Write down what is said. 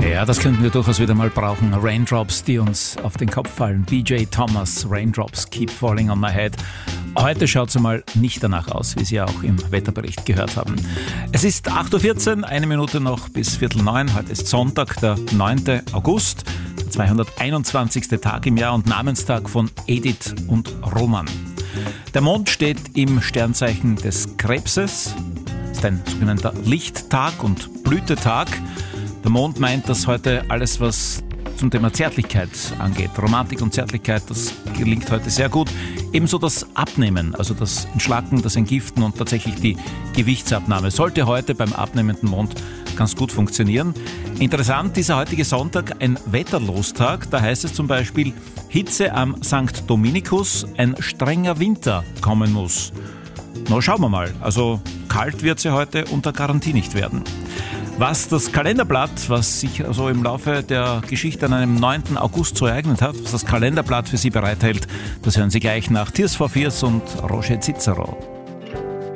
Ja, das könnten wir durchaus wieder mal brauchen. Raindrops, die uns auf den Kopf fallen. BJ Thomas, Raindrops Keep Falling on My Head. Heute schaut es mal nicht danach aus, wie Sie ja auch im Wetterbericht gehört haben. Es ist 8.14 Uhr, eine Minute noch bis 8:45. Heute ist Sonntag, der 9. August, der 221. Tag im Jahr und Namenstag von Edith und Roman. Der Mond steht im Sternzeichen des Krebses. Es ist ein sogenannter Lichttag und Blütetag. Der Mond meint, dass heute alles, was zum Thema Zärtlichkeit angeht, Romantik und Zärtlichkeit, das gelingt heute sehr gut. Ebenso das Abnehmen, also das Entschlacken, das Entgiften und tatsächlich die Gewichtsabnahme sollte heute beim abnehmenden Mond ganz gut funktionieren. Interessant, dieser heutige Sonntag, ein Wetterlostag, da heißt es zum Beispiel, Hitze am St. Dominikus, ein strenger Winter kommen muss. Na, schauen wir mal, also kalt wird es ja heute unter Garantie nicht werden. Was das Kalenderblatt, was sich also im Laufe der Geschichte an einem 9. August so ereignet hat, was das Kalenderblatt für Sie bereithält, das hören Sie gleich nach Tears for Fears und Roger Cicero.